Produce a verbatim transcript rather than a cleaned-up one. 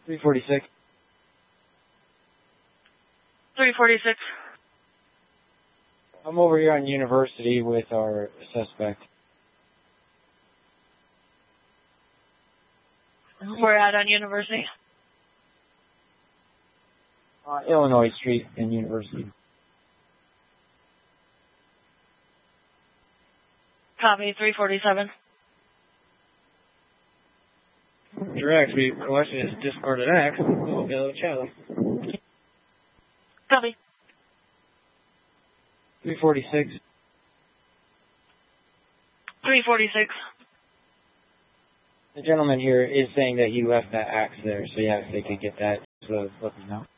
three forty-six. three forty-six. I'm over here on University with our suspect. We're at on University. Uh, Illinois Street and University. Copy, three forty-seven. Direct, we requested his discarded axe. We'll go challenge. Copy. three forty-six. three forty-six. The gentleman here is saying that he left that axe there, so yeah, if they could get that, so let me know.